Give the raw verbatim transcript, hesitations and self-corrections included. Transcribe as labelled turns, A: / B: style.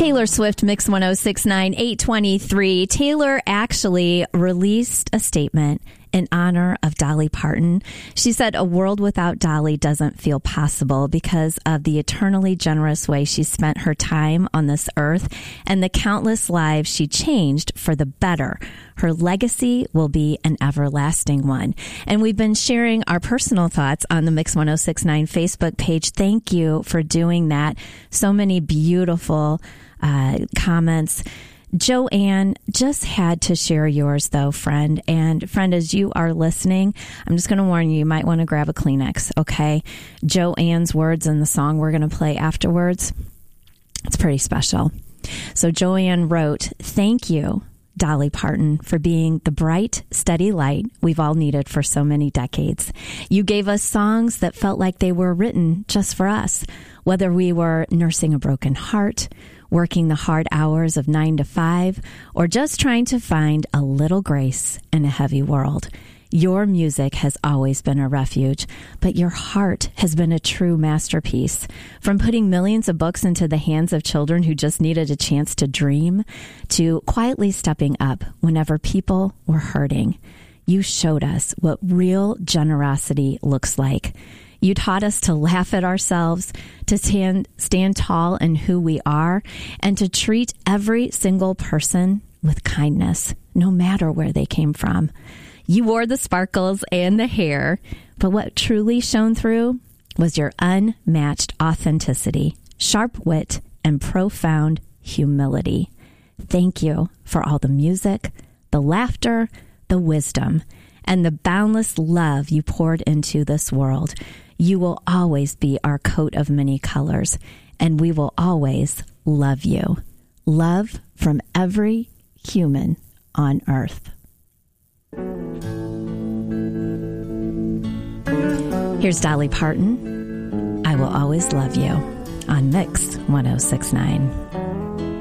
A: Taylor Swift, Mix one oh six point nine, eight twenty-three. Taylor actually released a statement in honor of Dolly Parton. She said a world without Dolly doesn't feel possible because of the eternally generous way she spent her time on this earth and the countless lives she changed for the better. Her legacy will be an everlasting one. And we've been sharing our personal thoughts on the Mix one oh six point nine Facebook page. Thank you for doing that. So many beautiful uh, comments. Joanne, just had to share yours, though, friend. And friend, as you are listening, I'm just going to warn you, you might want to grab a Kleenex, okay? Joanne's words in the song we're going to play afterwards, it's pretty special. So Joanne wrote, "Thank you, Dolly Parton, for being the bright, steady light we've all needed for so many decades. You gave us songs that felt like they were written just for us, whether we were nursing a broken heart, working the hard hours of nine to five, or just trying to find a little grace in a heavy world. Your music has always been a refuge, but your heart has been a true masterpiece. From putting millions of books into the hands of children who just needed a chance to dream, to quietly stepping up whenever people were hurting. You showed us what real generosity looks like. You taught us to laugh at ourselves, to stand, stand tall in who we are, and to treat every single person with kindness, no matter where they came from. You wore the sparkles and the hair, but what truly shone through was your unmatched authenticity, sharp wit, and profound humility. Thank you for all the music, the laughter, the wisdom, and the boundless love you poured into this world. You will always be our coat of many colors, and we will always love you. Love from every human on earth." Here's Dolly Parton, "I Will Always Love You," on Mix one oh six point nine.